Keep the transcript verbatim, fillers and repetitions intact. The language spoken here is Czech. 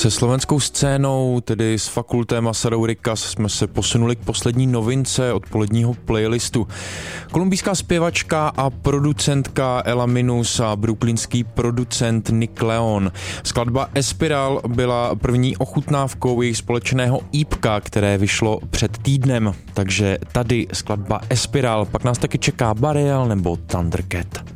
Se slovenskou scénou, tedy s fakulté Masaryka Rikas, jsme se posunuli k poslední novince odpoledního playlistu. Kolumbijská zpěvačka a producentka Ela Minus a brooklynský producent Nick Leon. Skladba Espiral byla první ochutnávkou jejich společného ípka, které vyšlo před týdnem. Takže tady skladba Espiral, pak nás taky čeká Burial nebo Thundercat.